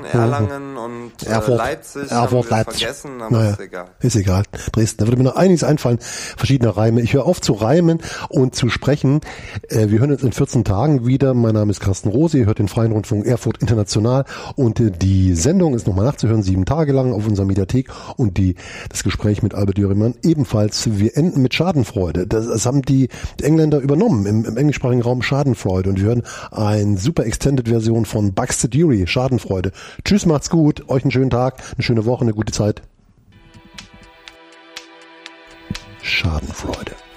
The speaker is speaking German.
Erlangen und Leipzig Erfurt, haben wir Leipzig. vergessen, aber ist egal. Ist egal. Dresden. Da würde mir noch einiges einfallen. Verschiedene Reime. Ich höre auf zu reimen und zu sprechen. Wir hören uns in 14 Tagen wieder. Mein Name ist Carsten Rose. Ihr hört den Freien Rundfunk Erfurt International. Und die Sendung ist nochmal nachzuhören, 7 Tage lang auf unserer Mediathek. Und das Gespräch mit Albert Dürrenmann ebenfalls. Wir enden mit Schadenfreude. Das haben die Engländer übernommen im englischsprachigen Raum, Schadenfreude. Und wir hören eine super Extended-Version von Buxted Fury, Schadenfreude. Tschüss, macht's gut. Euch einen schönen Tag, eine schöne Woche, eine gute Zeit. Schadenfreude.